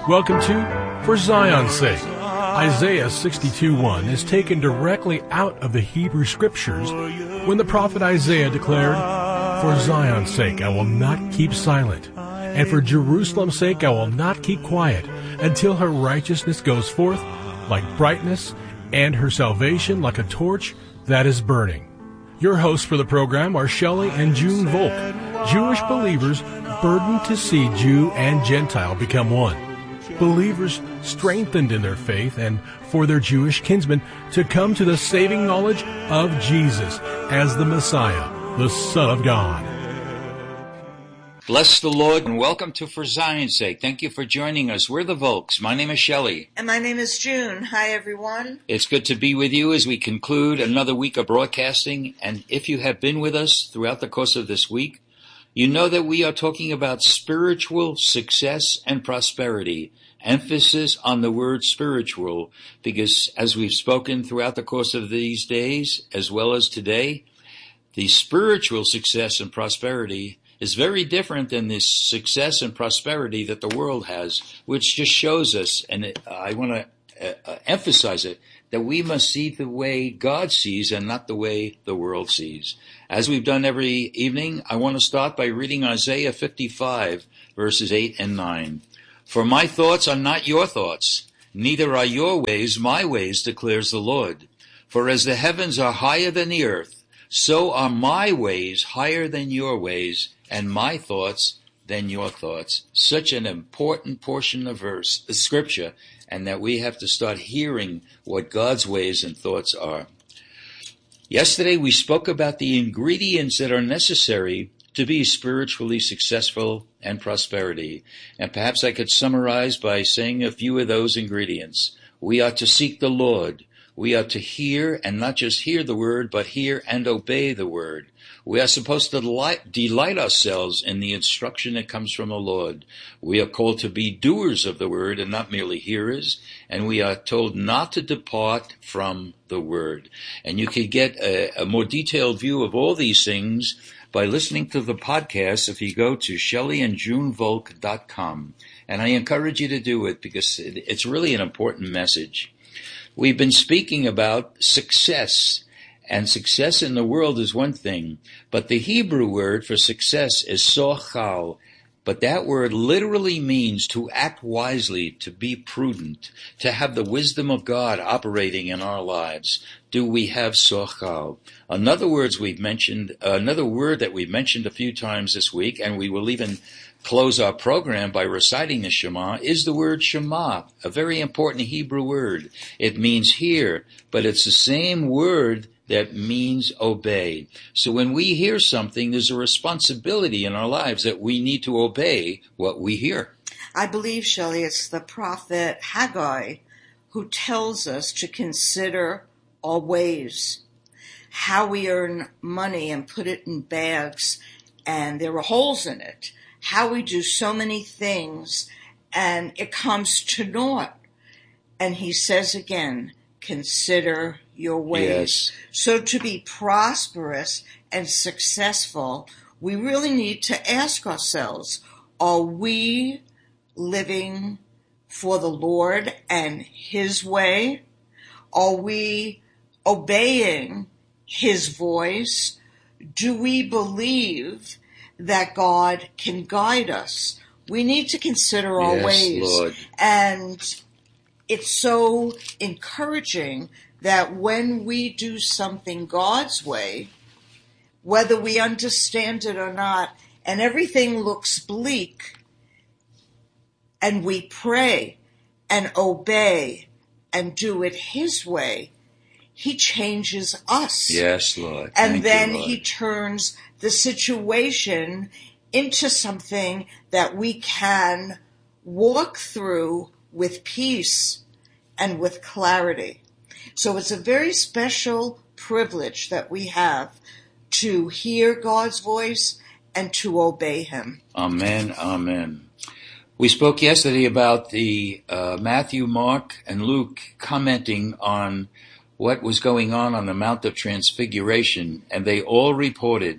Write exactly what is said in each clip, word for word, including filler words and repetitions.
Welcome to For Zion's Sake. Isaiah sixty-two one is taken directly out of the Hebrew Scriptures when the prophet Isaiah declared, "For Zion's sake I will not keep silent, and for Jerusalem's sake I will not keep quiet, until her righteousness goes forth like brightness, and her salvation like a torch that is burning." Your hosts for the program are Shelley and June Volk, Jewish believers burdened to see Jew and Gentile become one. Believers strengthened in their faith, and for their Jewish kinsmen to come to the saving knowledge of Jesus as the Messiah, the Son of God. Bless the Lord and welcome to For Zion's Sake. Thank you for joining us. We're the Volks. My name is Shelley. And my name is June. Hi, everyone. It's good to be with you as we conclude another week of broadcasting. And if you have been with us throughout the course of this week, you know that we are talking about spiritual success and prosperity. Emphasis on the word spiritual, because as we've spoken throughout the course of these days, as well as today, the spiritual success and prosperity is very different than the success and prosperity that the world has, which just shows us, and I want to uh, emphasize it, that we must see the way God sees and not the way the world sees. As we've done every evening, I want to start by reading Isaiah fifty-five, verses eight and nine. "For my thoughts are not your thoughts, neither are your ways my ways, declares the Lord. For as the heavens are higher than the earth, so are my ways higher than your ways, and my thoughts than your thoughts." Such an important portion of verse, the scripture, and that we have to start hearing what God's ways and thoughts are. Yesterday we spoke about the ingredients that are necessary to be spiritually successful and prosperity. And perhaps I could summarize by saying a few of those ingredients. We are to seek the Lord. We are to hear, and not just hear the word, but hear and obey the word. We are supposed to delight, delight ourselves in the instruction that comes from the Lord. We are called to be doers of the word and not merely hearers. And we are told not to depart from the word. And you can get a, a more detailed view of all these things by listening to the podcast if you go to shelley and june volk dot com. And I encourage you to do it because it, it's really an important message. We've been speaking about success, and success in the world is one thing, but the Hebrew word for success is sochal. But that word literally means to act wisely, to be prudent, to have the wisdom of God operating in our lives. Do we have sochal? Another words we've mentioned, uh, another word that we've mentioned a few times this week, and we will even close our program by reciting the Shema, is the word Shema, a very important Hebrew word. It means hear, but it's the same word that means obey. So when we hear something, there's a responsibility in our lives that we need to obey what we hear. I believe, Shelley, it's the prophet Haggai who tells us to consider our ways, how we earn money and put it in bags, and there are holes in it, how we do so many things, and it comes to naught. And he says again, consider your ways. Yes. So to be prosperous and successful, we really need to ask ourselves, are we living for the Lord and his way? Are we obeying his voice? Do we believe that God can guide us? We need to consider our yes, ways. Lord. And it's so encouraging that when we do something God's way, whether we understand it or not, and everything looks bleak, and we pray and obey and do it his way, he changes us. Yes, Lord. And Thank then you, Lord. he turns the situation into something that we can walk through with peace and with clarity. So it's a very special privilege that we have to hear God's voice and to obey him. Amen, amen. We spoke yesterday about the uh, Matthew, Mark, and Luke commenting on what was going on on the Mount of Transfiguration, and they all reported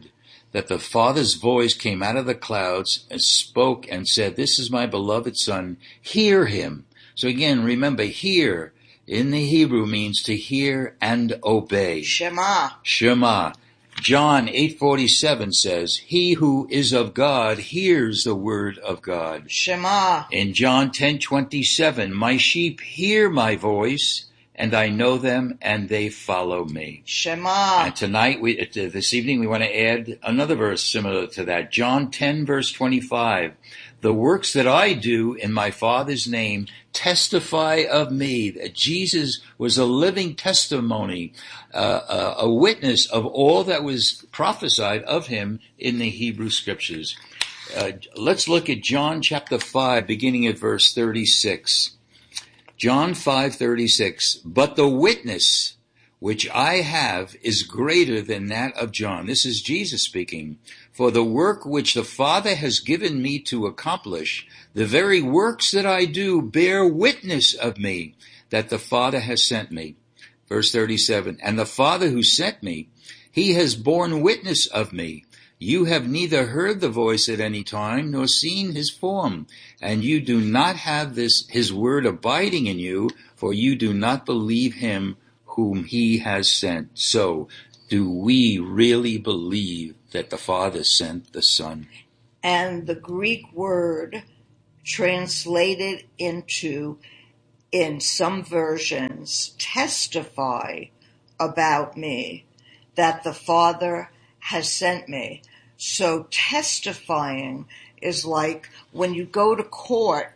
that the Father's voice came out of the clouds and spoke and said, "This is my beloved Son, hear him." So again, remember, hear in the Hebrew means to hear and obey. Shema. Shema. John eight forty-seven says, "He who is of God hears the word of God." Shema. In John ten twenty-seven, "My sheep hear my voice, and I know them, and they follow me." Shema. And tonight, we, this evening, we want to add another verse similar to that. John ten, verse twenty-five. "The works that I do in my Father's name testify of me." That Jesus was a living testimony, uh, a, a witness of all that was prophesied of him in the Hebrew Scriptures. Uh, let's look at John chapter five, beginning at verse thirty-six. John five thirty-six. "But the witness which I have is greater than that of John." This is Jesus speaking. "For the work which the Father has given me to accomplish, the very works that I do bear witness of me, that the Father has sent me." Verse thirty-seven. "And the Father who sent me, he has borne witness of me. You have neither heard the voice at any time, nor seen his form, and you do not have this his word abiding in you, for you do not believe him whom he has sent." So, do we really believe that the Father sent the Son? And the Greek word translated into, in some versions, testify about me, that the Father has sent me. So testifying is like when you go to court,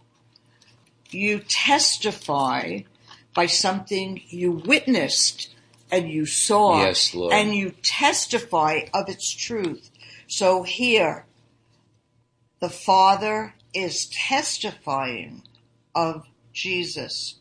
you testify by something you witnessed and you saw, yes, Lord, and you testify of its truth. So here, the Father is testifying of Jesus.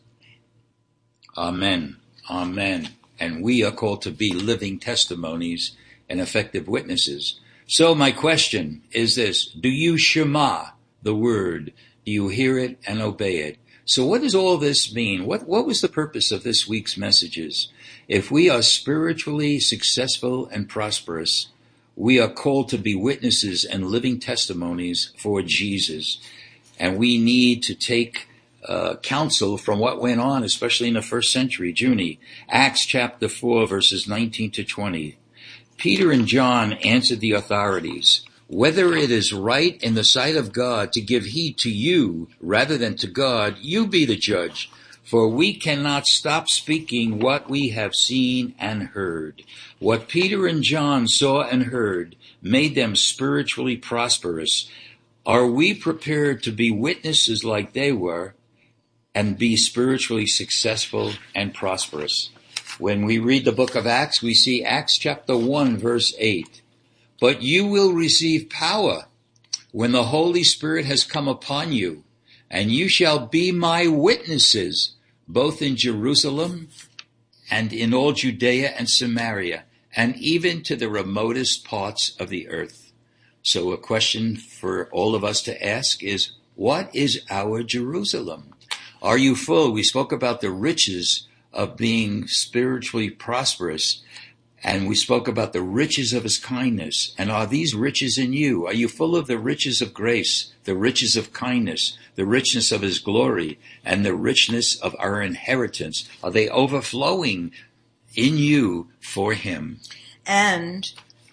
Amen. Amen. And we are called to be living testimonies and effective witnesses. So my question is this: do you shema the word? Do you hear it and obey it? So what does all this mean? What what was the purpose of this week's messages? If we are spiritually successful and prosperous, we are called to be witnesses and living testimonies for Jesus. And we need to take uh, counsel from what went on, especially in the first century. Junie, Acts chapter four, verses nineteen to twenty. Peter and John answered the authorities, "Whether it is right in the sight of God to give heed to you rather than to God, you be the judge. For we cannot stop speaking what we have seen and heard." What Peter and John saw and heard made them spiritually prosperous. Are we prepared to be witnesses like they were and be spiritually successful and prosperous? When we read the book of Acts, we see Acts chapter one, verse eight. "But you will receive power when the Holy Spirit has come upon you, and you shall be my witnesses, both in Jerusalem and in all Judea and Samaria, and even to the remotest parts of the earth." So a question for all of us to ask is, what is our Jerusalem? Are you full? We spoke about the riches of being spiritually prosperous, and we spoke about the riches of his kindness. And are these riches in you? Are you full of the riches of grace, the riches of kindness, the richness of his glory, and the richness of our inheritance? Are they overflowing in you for him? And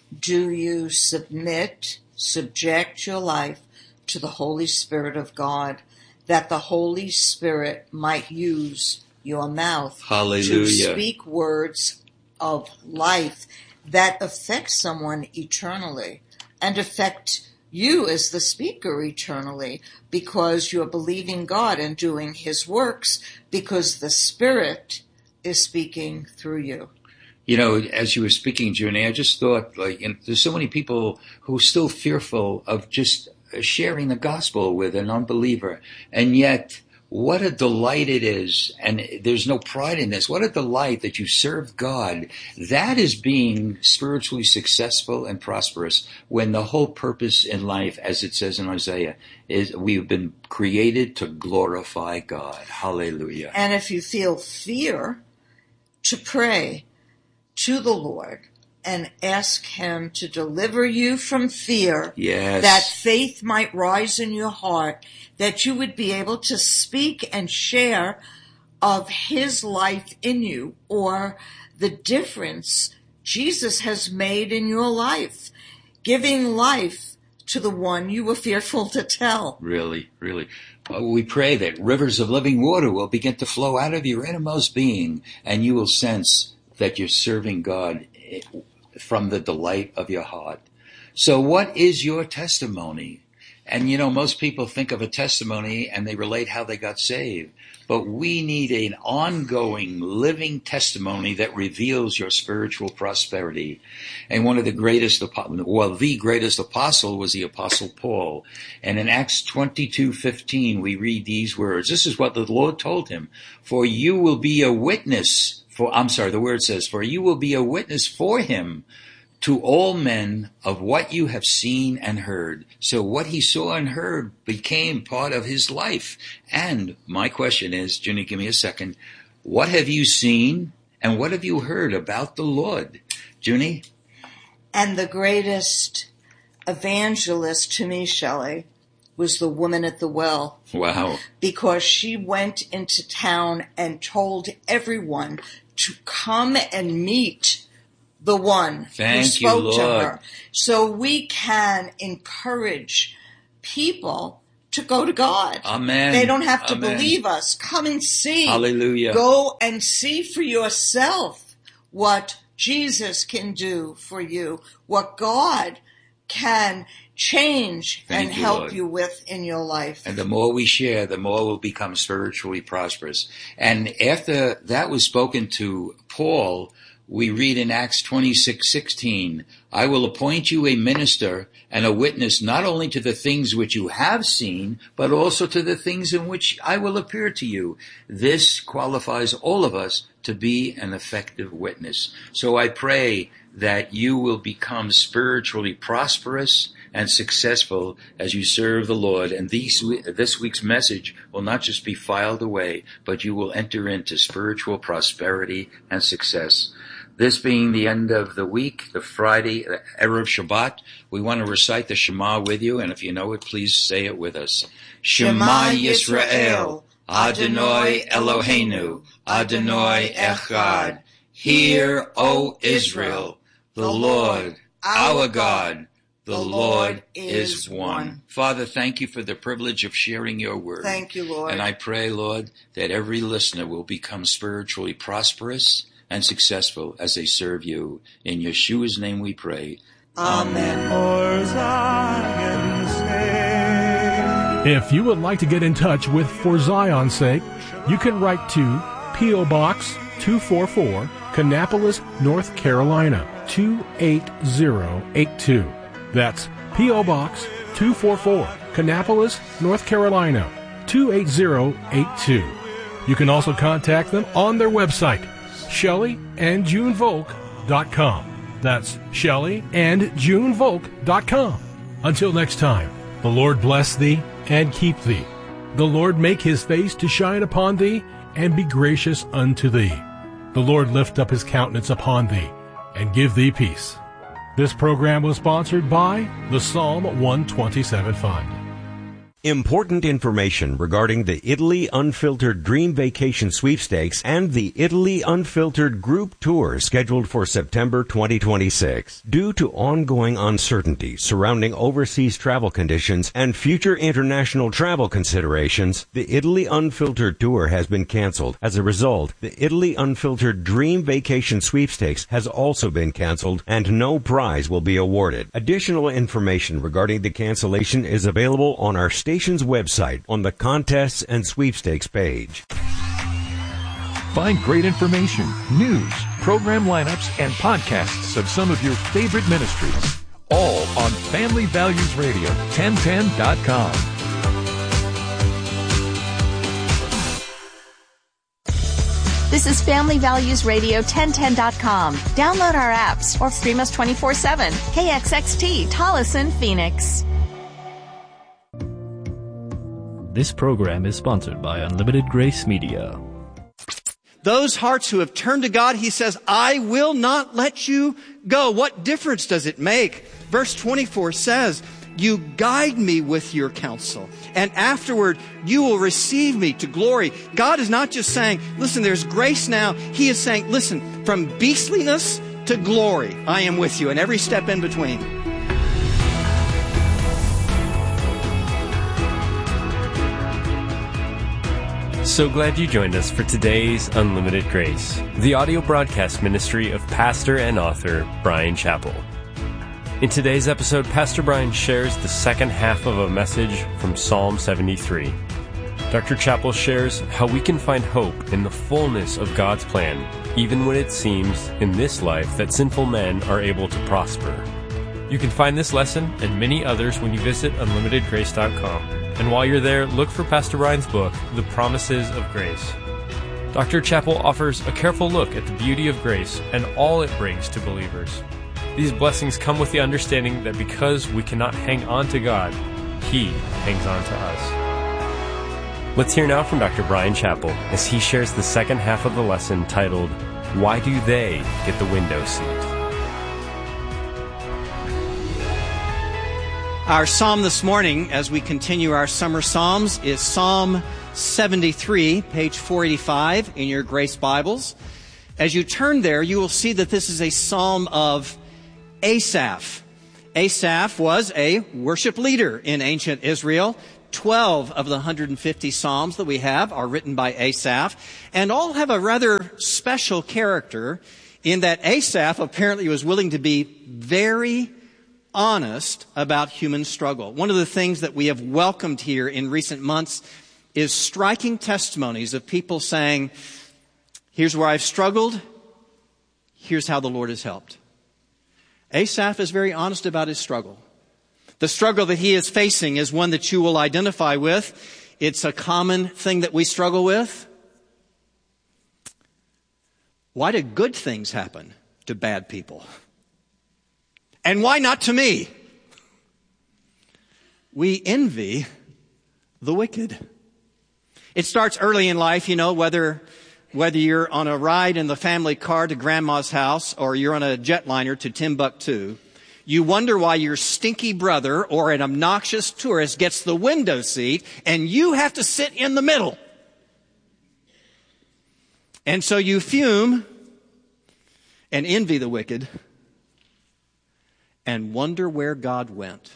do you submit, subject your life to the Holy Spirit of God, that the Holy Spirit might use your mouth Hallelujah. to speak words of life that affect someone eternally and affect you as the speaker eternally, because you're believing God and doing his works because the Spirit is speaking through you. You know, as you were speaking, Junie, I just thought, like, you know, there's so many people who are still fearful of just sharing the gospel with an unbeliever, and yet what a delight it is, and there's no pride in this, what a delight that you serve God. That is being spiritually successful and prosperous, when the whole purpose in life, as it says in Isaiah, is we've been created to glorify God. Hallelujah. And if you feel fear, to pray to the Lord and ask him to deliver you from fear, yes. that faith might rise in your heart, that you would be able to speak and share of his life in you, or the difference Jesus has made in your life, giving life to the one you were fearful to tell. Really, really. Uh, we pray that rivers of living water will begin to flow out of your innermost being, and you will sense that you're serving God from the delight of your heart. So what is your testimony? And, you know, most people think of a testimony and they relate how they got saved. But we need an ongoing living testimony that reveals your spiritual prosperity. And one of the greatest, well, the greatest apostle was the Apostle Paul. And in Acts twenty-two fifteen, we read these words. This is what the Lord told him. For you will be a witness for, I'm sorry, the word says, for you will be a witness for him to all men of what you have seen and heard. So what he saw and heard became part of his life. And my question is, Junie, give me a second. What have you seen and what have you heard about the Lord? Junie? And the greatest evangelist to me, Shelley, was the woman at the well. Wow. Because she went into town and told everyone to come and meet the one Thank who spoke you, to Lord. her. So we can encourage people to go to God. Amen. They don't have to Amen. believe us. Come and see. Hallelujah. Go and see for yourself what Jesus can do for you, what God can change Thank and you, help Lord. you with in your life. And the more we share, the more we'll become spiritually prosperous. And after that was spoken to Paul, we read in Acts twenty-six sixteen, I will appoint you a minister and a witness not only to the things which you have seen, but also to the things in which I will appear to you. This qualifies all of us to be an effective witness. So I pray that you will become spiritually prosperous and successful as you serve the Lord. And these, this week's message will not just be filed away, but you will enter into spiritual prosperity and success. This being the end of the week, the Friday, the Erev Shabbat, we want to recite the Shema with you, and if you know it, please say it with us. Shema Yisrael, Adonai Eloheinu, Adonai Echad. Hear, O Israel, the Lord, our God, the Lord is one. Father, thank you for the privilege of sharing your word. Thank you, Lord. And I pray, Lord, that every listener will become spiritually prosperous and successful as they serve you. In Yeshua's name we pray. Amen. If you would like to get in touch with For Zion's Sake, you can write to P O. Box two forty-four, Kannapolis, North Carolina, two eight zero eight two. That's P O. Box two forty-four, Kannapolis, North Carolina, two eight zero eight two. You can also contact them on their website, Shelley and June Volk dot com. That's Shelley and June Volk dot com. Until next time, the Lord bless thee and keep thee. The Lord make his face to shine upon thee and be gracious unto thee. The Lord lift up his countenance upon thee and give thee peace. This program was sponsored by the Psalm one twenty-seven Fund. Important information regarding the Italy Unfiltered Dream Vacation Sweepstakes and the Italy Unfiltered Group Tour scheduled for September twenty twenty-six. Due to ongoing uncertainty surrounding overseas travel conditions and future international travel considerations, the Italy Unfiltered Tour has been canceled. As a result, the Italy Unfiltered Dream Vacation Sweepstakes has also been canceled and no prize will be awarded. Additional information regarding the cancellation is available on our station's website on the Contests and Sweepstakes page. Find great information, news, program lineups, and podcasts of some of your favorite ministries, all on Family Values Radio, ten ten dot com. This is Family Values Radio, ten ten dot com. Download our apps or stream us twenty-four seven. K X X T, Tolleson, Phoenix. This program is sponsored by Unlimited Grace Media. Those hearts who have turned to God, he says, I will not let you go. What difference does it make? Verse twenty-four says, you guide me with your counsel, and afterward you will receive me to glory. God is not just saying, listen, there's grace now. He is saying, listen, from beastliness to glory, I am with you, and every step in between. So glad you joined us for today's Unlimited Grace, the audio broadcast ministry of pastor and author Bryan Chapell. In today's episode, Pastor Bryan shares the second half of a message from Psalm seventy-three. Doctor Chapell shares how we can find hope in the fullness of God's plan, even when it seems in this life that sinful men are able to prosper. You can find this lesson and many others when you visit unlimited grace dot com. And while you're there, look for Pastor Bryan's book, The Promises of Grace. Doctor Chapell offers a careful look at the beauty of grace and all it brings to believers. These blessings come with the understanding that because we cannot hang on to God, He hangs on to us. Let's hear now from Doctor Bryan Chapell as he shares the second half of the lesson titled, Why Do They Get the Window Seat? Our psalm this morning, as we continue our summer psalms, is Psalm seventy-three, page four eighty-five in your Grace Bibles. As you turn there, you will see that this is a psalm of Asaph. Asaph was a worship leader in ancient Israel. Twelve of the one hundred fifty psalms that we have are written by Asaph, and all have a rather special character in that Asaph apparently was willing to be very honest about human struggle. One of the things that we have welcomed here in recent months is striking testimonies of people saying, here's where I've struggled, here's how the Lord has helped. Asaph is very honest about his struggle. The struggle that he is facing is one that you will identify with. It's a common thing that we struggle with. Why do good things happen to bad people? And why not to me? We envy the wicked. It starts early in life, you know, whether whether you're on a ride in the family car to grandma's house or you're on a jetliner to Timbuktu. You wonder why your stinky brother or an obnoxious tourist gets the window seat and you have to sit in the middle. And so you fume and envy the wicked and wonder where God went.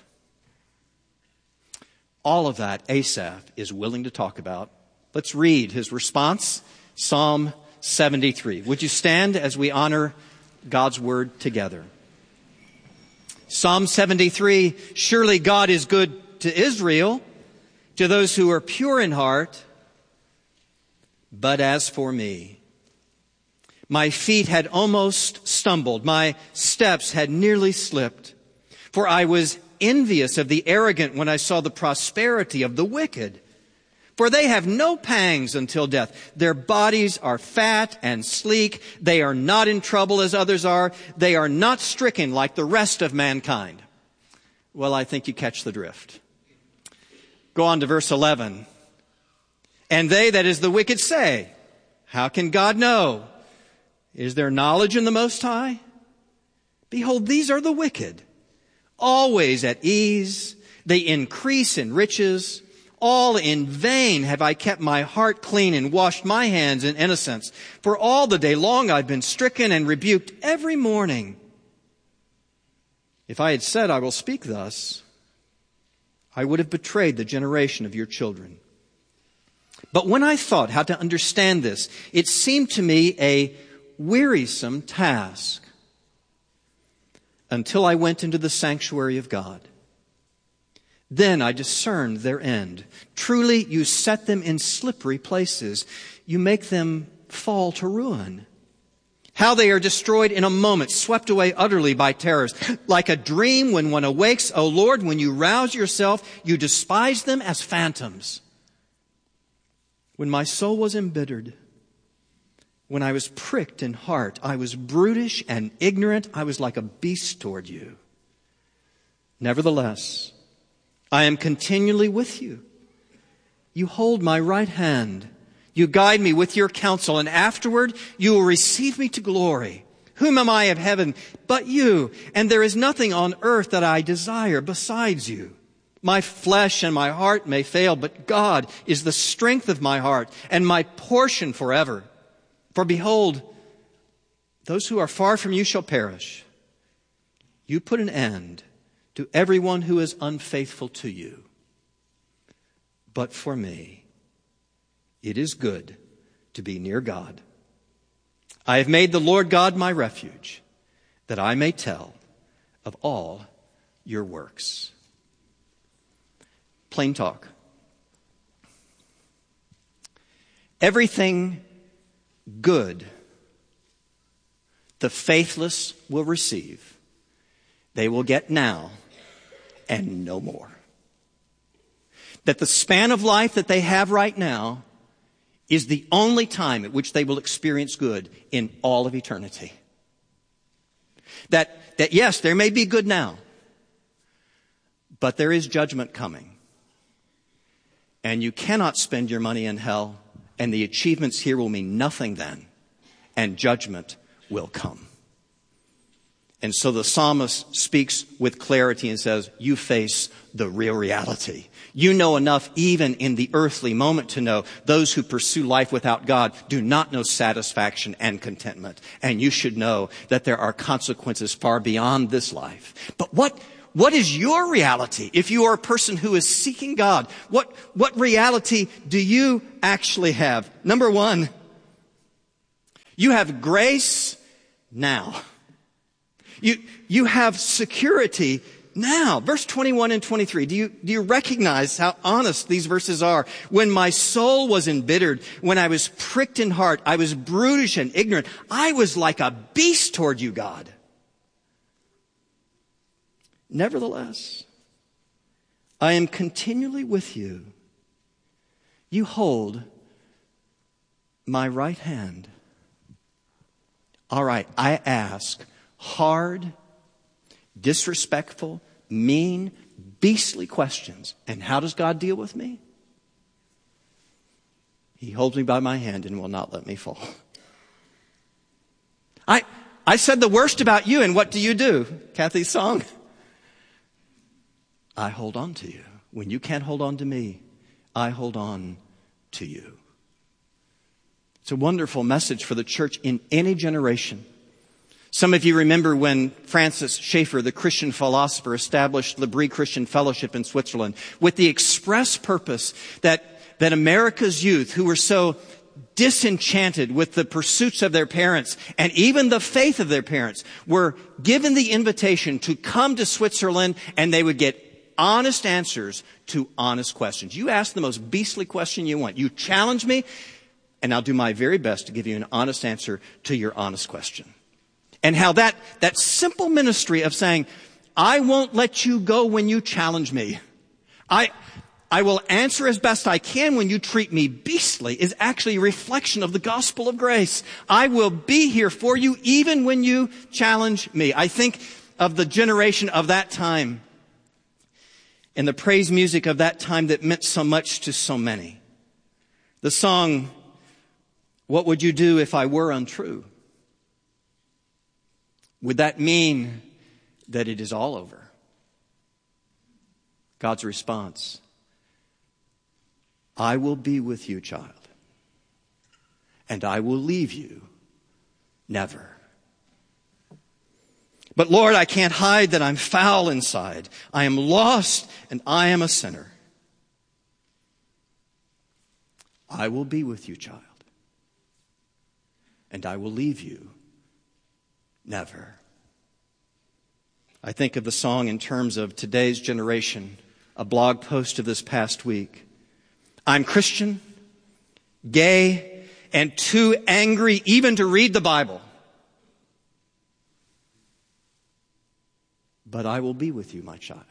All of that Asaph is willing to talk about. Let's read his response, Psalm seventy-three. Would you stand as we honor God's word together? Psalm seventy-three, surely God is good to Israel, to those who are pure in heart. But as for me, my feet had almost stumbled. My steps had nearly slipped. For I was envious of the arrogant when I saw the prosperity of the wicked. For they have no pangs until death. Their bodies are fat and sleek. They are not in trouble as others are. They are not stricken like the rest of mankind. Well, I think you catch the drift. Go on to verse eleven. And they, that is the wicked, say, how can God know? Is there knowledge in the Most High? Behold, these are the wicked, always at ease. They increase in riches. All in vain have I kept my heart clean and washed my hands in innocence. For all the day long I've been stricken and rebuked every morning. If I had said, I will speak thus, I would have betrayed the generation of your children. But when I thought how to understand this, it seemed to me a wearisome task until I went into the sanctuary of God. Then I discerned their end. Truly, you set them in slippery places. You make them fall to ruin. How they are destroyed in a moment, swept away utterly by terrors. Like a dream when one awakes, O Lord, when you rouse yourself, you despise them as phantoms. When my soul was embittered, when I was pricked in heart, I was brutish and ignorant. I was like a beast toward you. Nevertheless, I am continually with you. You hold my right hand. You guide me with your counsel, and afterward you will receive me to glory. Whom am I of heaven but you? And there is nothing on earth that I desire besides you. My flesh and my heart may fail, but God is the strength of my heart and my portion forever. For behold, those who are far from you shall perish. You put an end to everyone who is unfaithful to you. But for me, it is good to be near God. I have made the Lord God my refuge, that I may tell of all your works. Plain talk. Everything good the faithless will receive, they will get now and no more. That the span of life that they have right now is the only time at which they will experience good in all of eternity. That, that yes, there may be good now, but there is judgment coming. And you cannot spend your money in hell, and the achievements here will mean nothing then, and judgment will come. And so the psalmist speaks with clarity and says, you face the real reality. You know enough even in the earthly moment to know those who pursue life without God do not know satisfaction and contentment. And you should know that there are consequences far beyond this life. But what, what is your reality if you are a person who is seeking God? What, what reality do you actually have? Number one, you have grace now. You, you have security now. Verse twenty-one and twenty-three. Do you, do you recognize how honest these verses are? When my soul was embittered, when I was pricked in heart, I was brutish and ignorant. I was like a beast toward you, God. Nevertheless, I am continually with you. You hold my right hand. All right, I ask hard, disrespectful, mean, beastly questions. And how does God deal with me? He holds me by my hand and will not let me fall. I, I said the worst about you, and what do you do? Kathy's song. I hold on to you. When you can't hold on to me, I hold on to you. It's a wonderful message for the church in any generation. Some of you remember when Francis Schaeffer, the Christian philosopher, established L'Abri Christian Fellowship in Switzerland with the express purpose that, that America's youth, who were so disenchanted with the pursuits of their parents and even the faith of their parents, were given the invitation to come to Switzerland, and they would get honest answers to honest questions. You ask the most beastly question you want. You challenge me, and I'll do my very best to give you an honest answer to your honest question. And how that, that simple ministry of saying, I won't let you go when you challenge me. I, I will answer as best I can when you treat me beastly is actually a reflection of the gospel of grace. I will be here for you even when you challenge me. I think of the generation of that time and the praise music of that time that meant so much to so many. The song, What Would You Do If I Were Untrue? Would that mean that it is all over? God's response, I will be with you, child, and I will leave you never. But Lord, I can't hide that I'm foul inside. I am lost and I am a sinner. I will be with you, child, and I will leave you never. I think of the song in terms of today's generation, a blog post of this past week. I'm Christian, gay, and too angry even to read the Bible. But I will be with you, my child,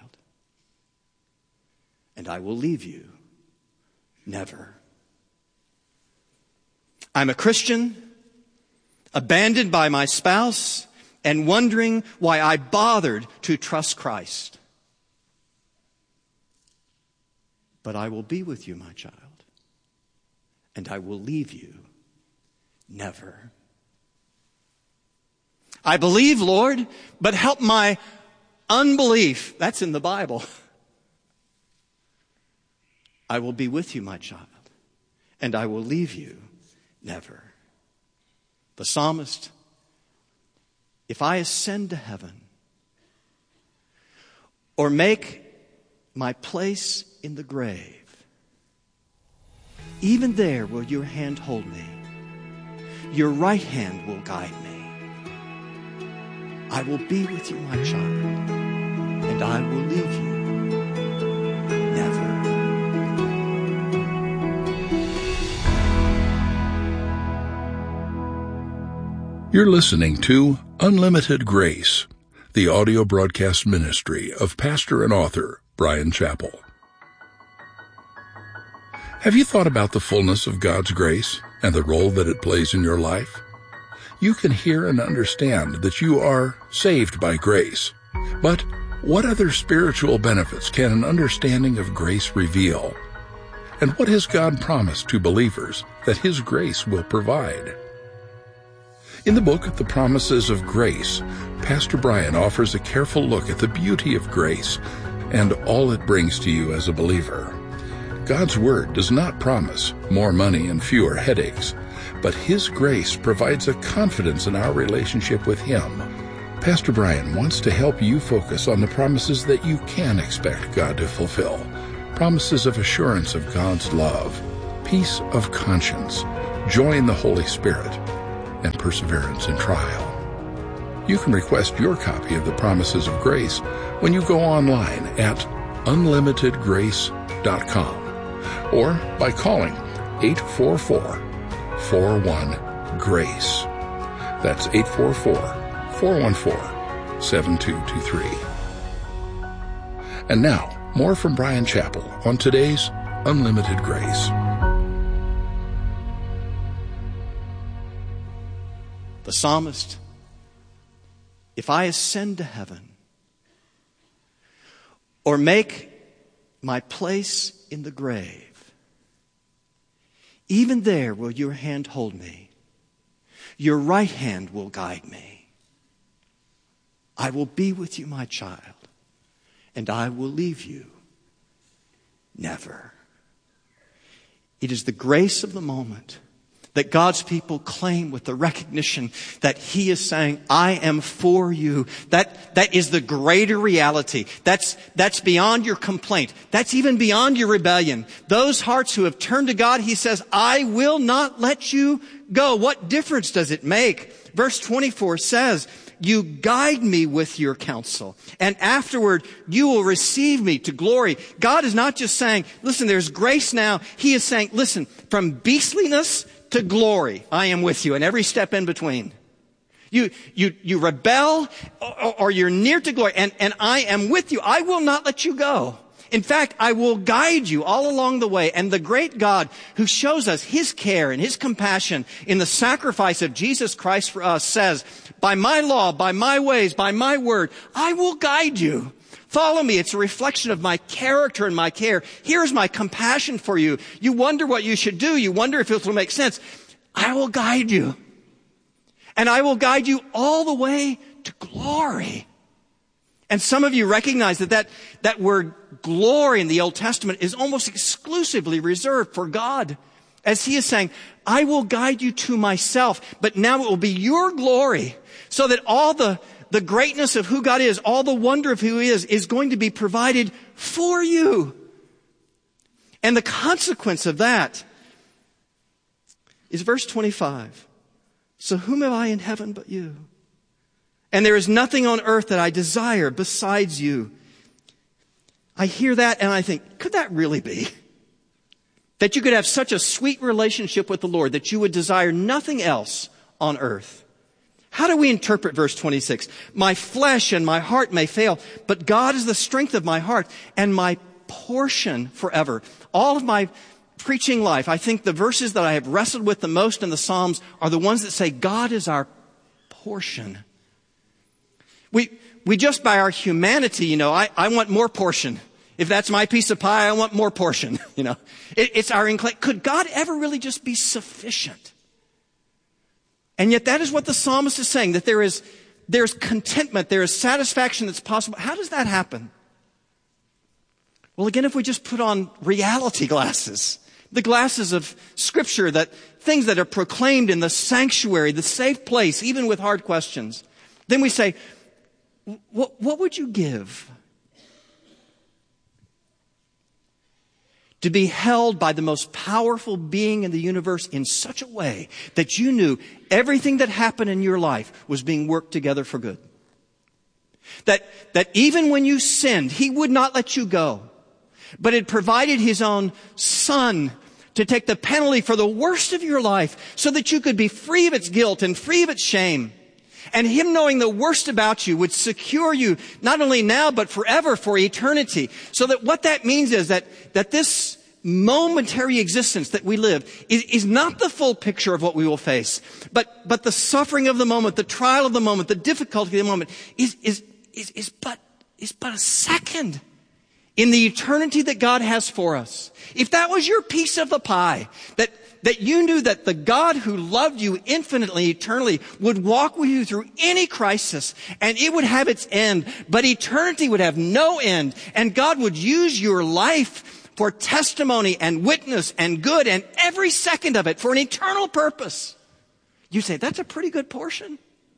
and I will leave you never. I'm a Christian, abandoned by my spouse, and wondering why I bothered to trust Christ. But I will be with you, my child, and I will leave you never. I believe, Lord, but help my unbelief. That's in the Bible. I will be with you, my child, and I will leave you never. The psalmist, if I ascend to heaven or make my place in the grave, even there will your hand hold me. Your right hand will guide me. I will be with you, my child, and I will leave you never. You're listening to Unlimited Grace, the audio broadcast ministry of pastor and author Bryan Chapell. Have you thought about the fullness of God's grace and the role that it plays in your life? You can hear and understand that you are saved by grace. But what other spiritual benefits can an understanding of grace reveal? And what has God promised to believers that His grace will provide? In the book, The Promises of Grace, Pastor Bryan offers a careful look at the beauty of grace and all it brings to you as a believer. God's Word does not promise more money and fewer headaches, but His grace provides a confidence in our relationship with Him. Pastor Bryan wants to help you focus on the promises that you can expect God to fulfill. Promises of assurance of God's love, peace of conscience, joy in the Holy Spirit, and perseverance in trial. You can request your copy of the Promises of Grace when you go online at unlimited grace dot com or by calling eight four four, four one, GRACE. That's eight four four, four one four, seven two two three. And now, more from Bryan Chapell on today's Unlimited Grace. The psalmist, if I ascend to heaven or make my place in the grave, even there will your hand hold me. Your right hand will guide me. I will be with you, my child, and I will leave you never. It is the grace of the moment that God's people claim with the recognition that He is saying, I am for you. That, that is the greater reality. That's, that's beyond your complaint. That's even beyond your rebellion. Those hearts who have turned to God, He says, I will not let you go. What difference does it make? Verse twenty-four says, you guide me with your counsel, and afterward you will receive me to glory. God is not just saying, listen, there's grace now. He is saying, listen, from beastliness to glory, I am with you, and every step in between. You, you, you rebel, or, or you're near to glory, and, and I am with you. I will not let you go. In fact, I will guide you all along the way. And the great God who shows us His care and His compassion in the sacrifice of Jesus Christ for us says, by my law, by my ways, by my word, I will guide you. Follow me. It's a reflection of my character and my care. Here's my compassion for you. You wonder what you should do. You wonder if it will make sense. I will guide you. And I will guide you all the way to glory. And some of you recognize that that, that word glory in the Old Testament is almost exclusively reserved for God. As He is saying, I will guide you to myself, but now it will be your glory, so that all the The greatness of who God is, all the wonder of who He is, is going to be provided for you. And the consequence of that is verse twenty-five. So whom have I in heaven but you? And there is nothing on earth that I desire besides you. I hear that and I think, could that really be? That you could have such a sweet relationship with the Lord that you would desire nothing else on earth. How do we interpret verse twenty-six? My flesh and my heart may fail, but God is the strength of my heart and my portion forever. All of my preaching life, I think the verses that I have wrestled with the most in the Psalms are the ones that say God is our portion. We, we just by our humanity, you know, I, I want more portion. If that's my piece of pie, I want more portion. You know, it, it's our inclination. Could God ever really just be sufficient? And yet that is what the psalmist is saying, that there is, there's contentment, there is satisfaction that's possible. How does that happen? Well, again, if we just put on reality glasses, the glasses of Scripture, that things that are proclaimed in the sanctuary, the safe place, even with hard questions, then we say, what, what would you give to be held by the most powerful being in the universe in such a way that you knew everything that happened in your life was being worked together for good? That, that even when you sinned, He would not let you go, but had provided His own Son to take the penalty for the worst of your life so that you could be free of its guilt and free of its shame. And Him knowing the worst about you would secure you not only now, but forever, for eternity. So that what that means is that, that this momentary existence that we live is, is not the full picture of what we will face. But, but the suffering of the moment, the trial of the moment, the difficulty of the moment is, is, is, is but, is but a second in the eternity that God has for us. If that was your piece of the pie, that That you knew that the God who loved you infinitely, eternally, would walk with you through any crisis, and it would have its end, but eternity would have no end, and God would use your life for testimony and witness and good, and every second of it for an eternal purpose. You say, that's a pretty good portion.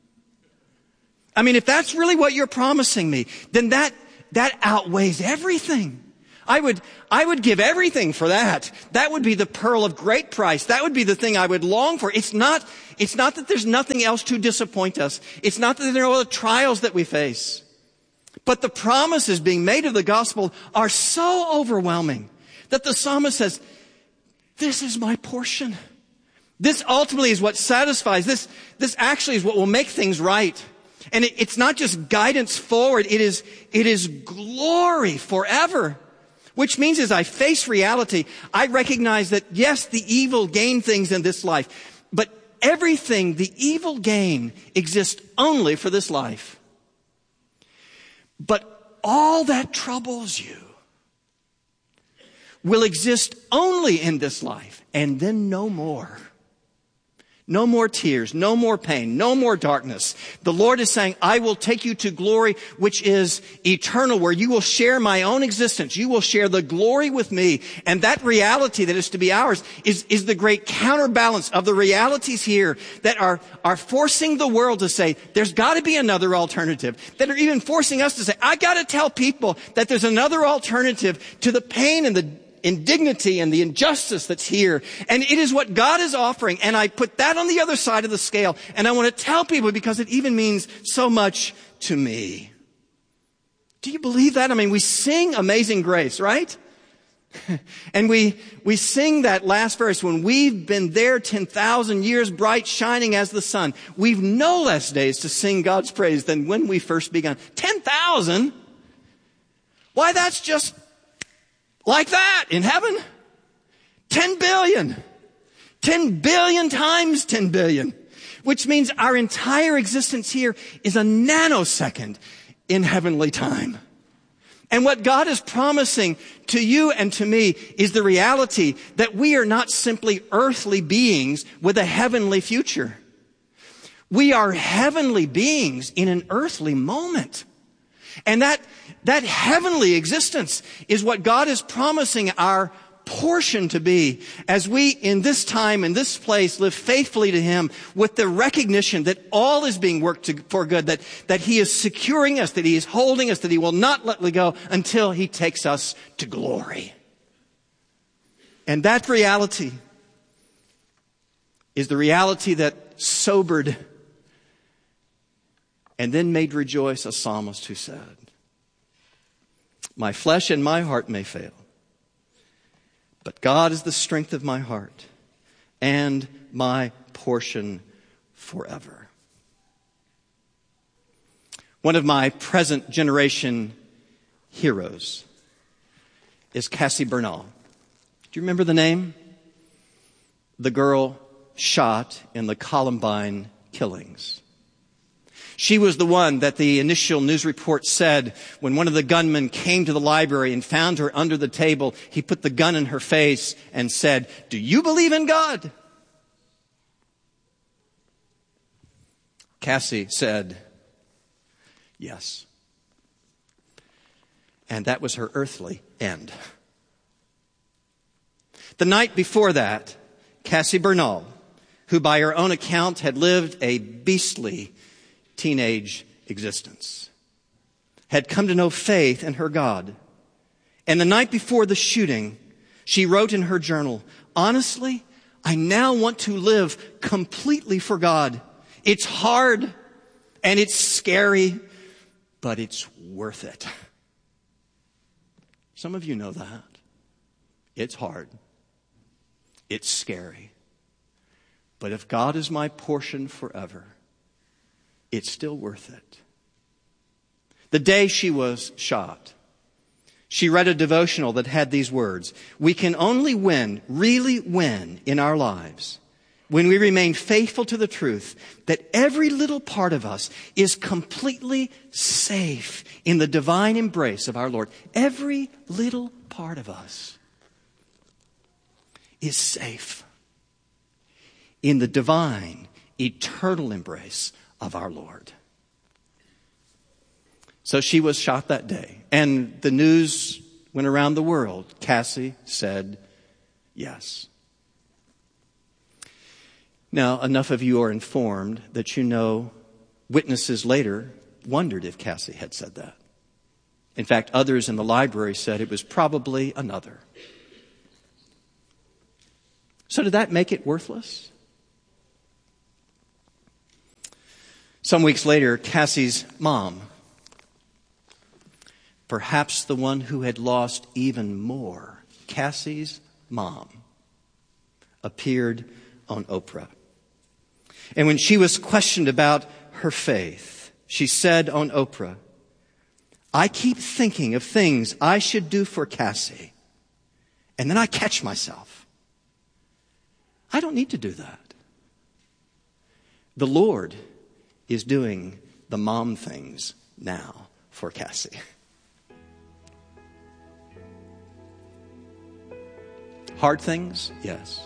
I mean, if that's really what you're promising me, then that, that outweighs everything. I would, I would give everything for that. That would be the pearl of great price. That would be the thing I would long for. It's not, it's not that there's nothing else to disappoint us. It's not that there are no other trials that we face. But the promises being made of the gospel are so overwhelming that the psalmist says, this is my portion. This ultimately is what satisfies. This, this actually is what will make things right. And it, it's not just guidance forward. It is, it is glory forever. Which means as I face reality, I recognize that yes, the evil gain things in this life, but everything the evil gain exists only for this life. But all that troubles you will exist only in this life, and then no more. No more tears, no more pain, no more darkness. The Lord is saying, I will take you to glory which is eternal, where you will share my own existence. You will share the glory with me. And that reality that is to be ours is, is the great counterbalance of the realities here that are, are forcing the world to say, there's got to be another alternative. That are even forcing us to say, I got to tell people that there's another alternative to the pain and the indignity and the injustice that's here. And it is what God is offering. And I put that on the other side of the scale. And I want to tell people because it even means so much to me. Do you believe that? I mean, we sing Amazing Grace, right? And we, we sing that last verse, when we've been there ten thousand years, bright, shining as the sun. We've no less days to sing God's praise than when we first began. ten thousand? Why, that's just like that in heaven. ten billion. ten billion times ten billion. Which means our entire existence here is a nanosecond in heavenly time. And what God is promising to you and to me is the reality that we are not simply earthly beings with a heavenly future. We are heavenly beings in an earthly moment. And that, that heavenly existence is what God is promising our portion to be as we in this time, in this place, live faithfully to Him with the recognition that all is being worked to, for good, that, that He is securing us, that He is holding us, that He will not let us go until He takes us to glory. And that reality is the reality that sobered and then made rejoice a psalmist who said, my flesh and my heart may fail, but God is the strength of my heart and my portion forever. One of my present generation heroes is Cassie Bernall. Do you remember the name? The girl shot in the Columbine killings. She was the one that the initial news report said when one of the gunmen came to the library and found her under the table, he put the gun in her face and said, "Do you believe in God?" Cassie said, "Yes." And that was her earthly end. The night before that, Cassie Bernal, who by her own account had lived a beastly teenage existence, had come to know faith in her God. And the night before the shooting, she wrote in her journal, "Honestly, I now want to live completely for God. It's hard and it's scary, but it's worth it." Some of you know that. It's hard. It's scary. But if God is my portion forever, it's still worth it. The day she was shot, she read a devotional that had these words: "We can only win, really win in our lives when we remain faithful to the truth that every little part of us is completely safe in the divine embrace of our Lord." Every little part of us is safe in the divine, eternal embrace of our Lord. So she was shot that day, and the news went around the world. Cassie said yes. Now, enough of you are informed that you know witnesses later wondered if Cassie had said that. In fact, others in the library said it was probably another. So did that make it worthless? Some weeks later, Cassie's mom, perhaps the one who had lost even more, Cassie's mom, appeared on Oprah. And when she was questioned about her faith, she said on Oprah, "I keep thinking of things I should do for Cassie, and then I catch myself. I don't need to do that. The Lord is doing the mom things now for Cassie." Hard things? Yes.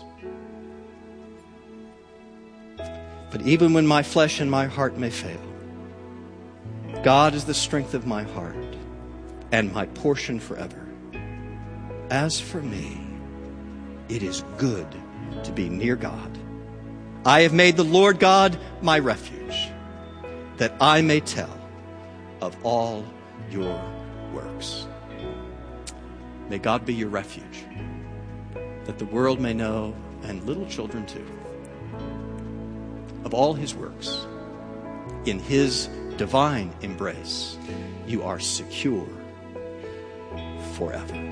But even when my flesh and my heart may fail, God is the strength of my heart and my portion forever. As for me, it is good to be near God. I have made the Lord God my refuge, that I may tell of all your works. May God be your refuge, that the world may know, and little children too, of all his works. In his divine embrace, you are secure forever.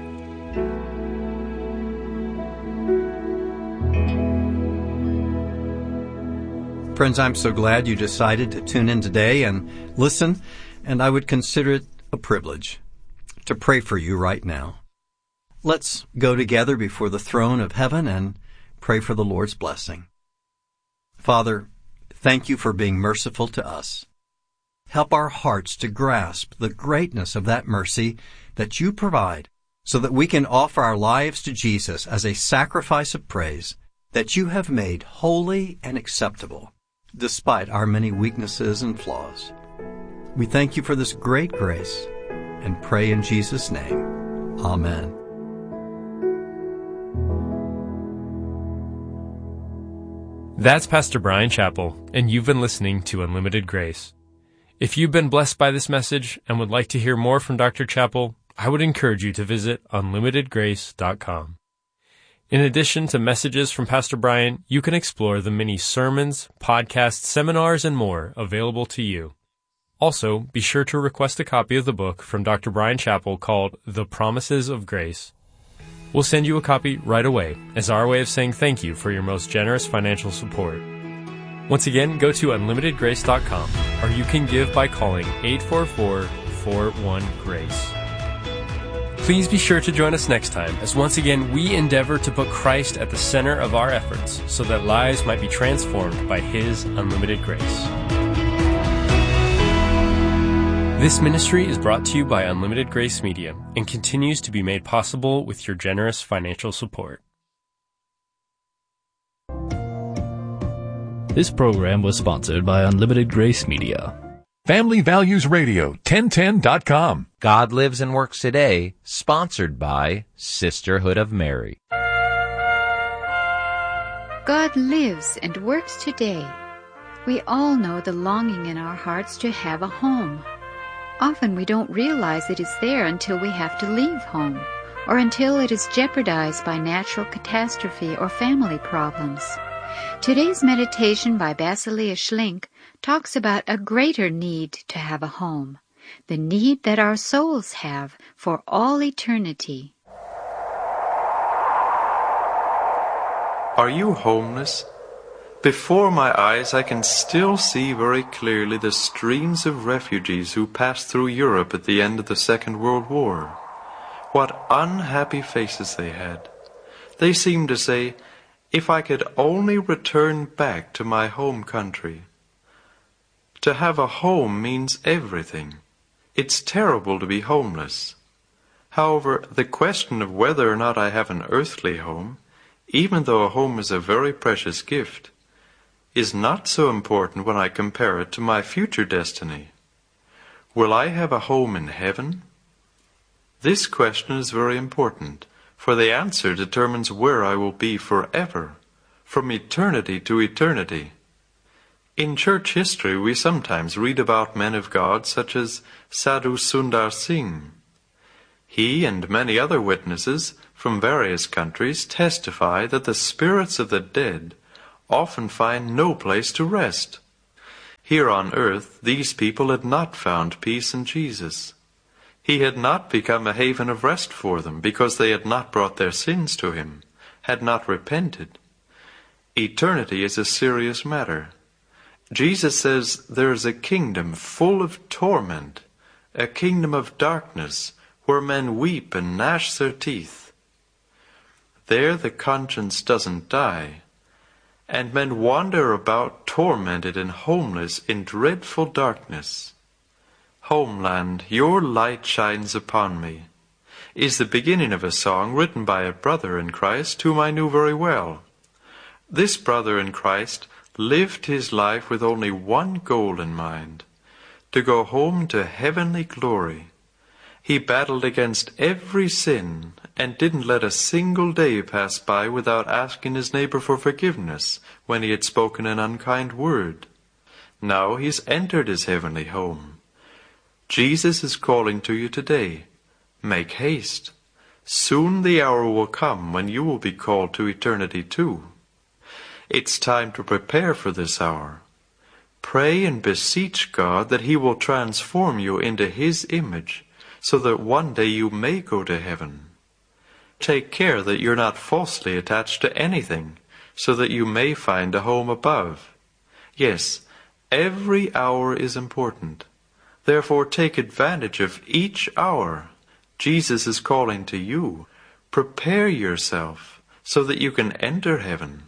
Friends, I'm so glad you decided to tune in today and listen, and I would consider it a privilege to pray for you right now. Let's go together before the throne of heaven and pray for the Lord's blessing. Father, thank you for being merciful to us. Help our hearts to grasp the greatness of that mercy that you provide so that we can offer our lives to Jesus as a sacrifice of praise that you have made holy and acceptable, despite our many weaknesses and flaws. We thank you for this great grace and pray in Jesus' name. Amen. That's Pastor Bryan Chapell, and you've been listening to Unlimited Grace. If you've been blessed by this message and would like to hear more from Doctor Chapell, I would encourage you to visit unlimited grace dot com. In addition to messages from Pastor Bryan, you can explore the many sermons, podcasts, seminars, and more available to you. Also, be sure to request a copy of the book from Doctor Bryan Chapell called The Promises of Grace. We'll send you a copy right away as our way of saying thank you for your most generous financial support. Once again, go to unlimited grace dot com, or you can give by calling eight four four, four one, GRACE. Please be sure to join us next time as once again we endeavor to put Christ at the center of our efforts so that lives might be transformed by His unlimited grace. This ministry is brought to you by Unlimited Grace Media and continues to be made possible with your generous financial support. This program was sponsored by Unlimited Grace Media. Family Values Radio, ten ten dot com. God Lives and Works Today, sponsored by Sisterhood of Mary. God lives and works today. We all know the longing in our hearts to have a home. Often we don't realize it is there until we have to leave home, or until it is jeopardized by natural catastrophe or family problems. Today's meditation by Basilia Schlink talks about a greater need to have a home, the need that our souls have for all eternity. Are you homeless? Before my eyes I can still see very clearly the streams of refugees who passed through Europe at the end of the Second World War. What unhappy faces they had. They seemed to say, if I could only return back to my home country. To have a home means everything. It's terrible to be homeless. However, the question of whether or not I have an earthly home, even though a home is a very precious gift, is not so important when I compare it to my future destiny. Will I have a home in heaven? This question is very important, for the answer determines where I will be forever, from eternity to eternity. In church history we sometimes read about men of God such as Sadhu Sundar Singh. He and many other witnesses from various countries testify that the spirits of the dead often find no place to rest. Here on earth, these people had not found peace in Jesus. He had not become a haven of rest for them because they had not brought their sins to him, had not repented. Eternity is a serious matter. Jesus says there is a kingdom full of torment, a kingdom of darkness where men weep and gnash their teeth. There the conscience doesn't die, and men wander about tormented and homeless in dreadful darkness. Homeland, your light shines upon me, is the beginning of a song written by a brother in Christ whom I knew very well. This brother in Christ lived his life with only one goal in mind, to go home to heavenly glory. He battled against every sin and didn't let a single day pass by without asking his neighbor for forgiveness when he had spoken an unkind word. Now he's entered his heavenly home. Jesus is calling to you today. Make haste. Soon the hour will come when you will be called to eternity too. It's time to prepare for this hour. Pray and beseech God that he will transform you into his image, so that one day you may go to heaven. Take care that you're not falsely attached to anything, so that you may find a home above. Yes, every hour is important. Therefore take advantage of each hour. Jesus is calling to you. Prepare yourself so that you can enter heaven.